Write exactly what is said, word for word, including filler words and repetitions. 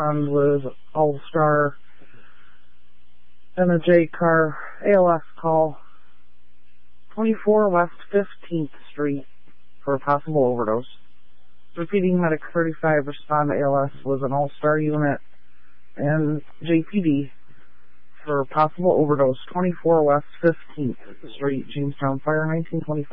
respond with All-Star and a J car A L S call, twenty-four West fifteenth Street, for a possible overdose. Repeating, Medic thirty-five, respond to A L S with an All-Star unit and J P D for possible overdose, twenty-four West fifteenth Street, Jamestown Fire, nineteen twenty-five.